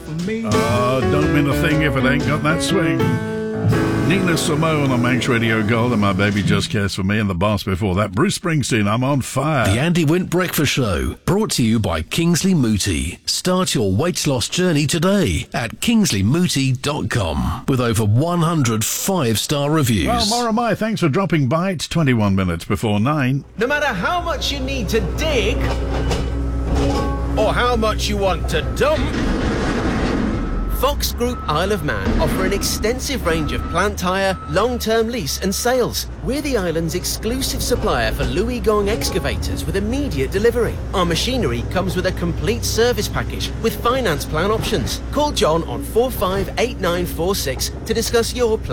for me. Don't mean a thing if it ain't got that swing. Nina Simone on Manx Radio Gold, and My Baby Just Cares for Me, and the boss before that, Bruce Springsteen, I'm on Fire. The Andy Wint Breakfast Show, brought to you by Kingsley Mooti. Start your weight loss journey today at kingsleymooti.com with over 100 5-star reviews. Well, Maura Mai, thanks for dropping by. It's 21 minutes before 9. No matter how much you need to dig, or how much you want to dump, Fox Group Isle of Man offer an extensive range of plant hire, long-term lease and sales. We're the island's exclusive supplier for Louis Gong excavators with immediate delivery. Our machinery comes with a complete service package with finance plan options. Call John on 458946 to discuss your plan.